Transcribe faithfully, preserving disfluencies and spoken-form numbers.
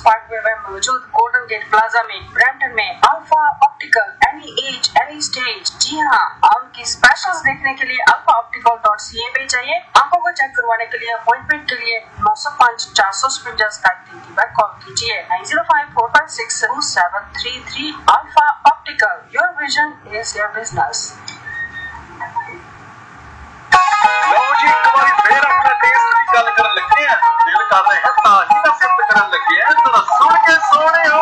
Parkway में मौजूद golden gate plaza में ब्रैम्पटन में alpha optical, any as any stage. जी हाँ, उनकी स्पेशल्स देखने के लिए अल्फा ऑप्टिकल डॉट सी ए पे जाइए। आंखों को चेक करवाने के लिए अपॉइंटमेंट के लिए नौ सौ पाँच चार सौ स्क्रीन स्काइप टीम की बैक कॉल कीजिए nine zero five four five six to seven three three. Alpha optical, your vision is your business. लो जी, एक बार फिर अपने टेस्ट की गल करन लगे हैं। दिल कर रहे हैं ताजी दा सिफत करन लगे हैं। जरा सुन के सोने